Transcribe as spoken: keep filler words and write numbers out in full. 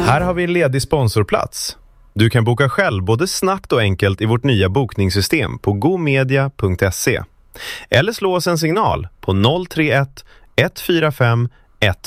Här har vi en ledig sponsorplats. Du kan boka själv både snabbt och enkelt i vårt nya bokningssystem på gomedia punkt se. Eller slå oss en signal på noll tre ett ett fyra fem ett